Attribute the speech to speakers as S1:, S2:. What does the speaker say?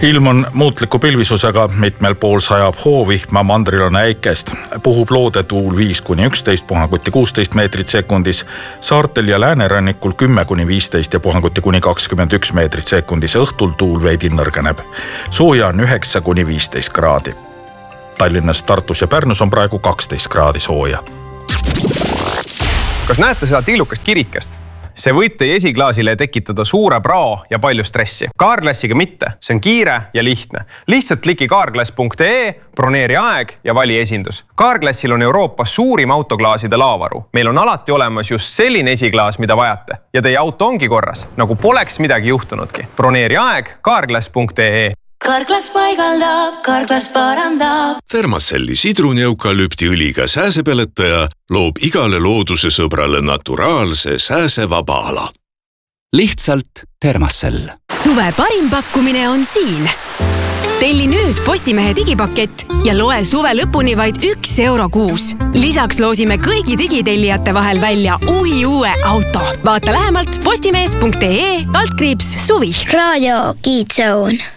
S1: Ilm on muutliku pilvisusega, mitmel pool sajab hoovihma, mandril on äikest. Puhub loodetuul 5-11, puhanguti 16 meetrit sekundis. Saartel ja läänerannikul 10-15 ja puhanguti kuni 21 meetrit sekundis. Õhtul tuul veidi nõrgeneb. Sooja on 9-15 kraadi. Tallinnas, Tartus ja Pärnus on praegu 12 kraadi sooja.
S2: Kas näete seda tillukast kirikest? See võib teie esiklaasile tekitada suure prao ja palju stressi. Carglassiga mitte, see on kiire ja lihtne. Lihtsalt kliki carglass.ee, broneeri aeg ja vali esindus. Carglassil on Euroopas suurim autoklaaside laavaru. Meil on alati olemas just selline esiklaas, mida vajate. Ja teie auto ongi korras, nagu poleks midagi juhtunudki. Broneeri aeg carglass.ee.
S3: Carglass paigaldab, Carglass parandab.
S4: Thermacelli sidrunieukalüptiõliga sääsepeletaja loob igale looduse sõbrale naturaalse sääsevaba ala.
S5: Lihtsalt Thermacell.
S6: Suve parim pakkumine on siin. Telli nüüd Postimehe digipakett ja loe suve lõpuni vaid €1 kuus. Lisaks loosime kõigi digitellijate vahel välja uue auto. Vaata lähemalt postimees.ee/suvi.
S7: Radio Kidzone.